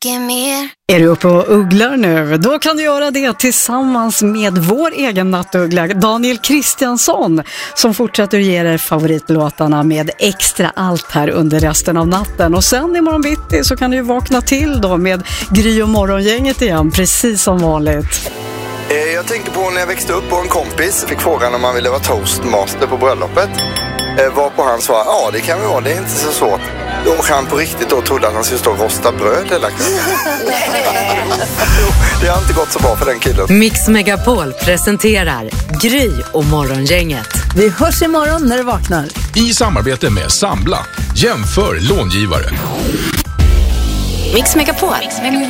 mycket mer. Är du uppe och ugglar nu? Då kan du göra det tillsammans med vår egen nattuggla Daniel Kristiansson som fortsätter att ge er favoritlåtarna med extra allt här under resten av natten. Och sen imorgon bitti så kan du vakna till då med Gry och morgongänget igen, precis som vanligt. Jag tänkte på när jag växte upp och en kompis fick frågan om man ville vara toastmaster på bröllopet. Varpå han sa, ja det kan vi vara, det är inte så svårt. Då han på riktigt då trodde att han skulle stå och rosta bröd eller det har inte gått så bra för den killen. Mix Megapol presenterar Gry och morgongänget. Vi hörs imorgon när du vaknar. I samarbete med Sambla. Jämför långivare. Mix Megapol.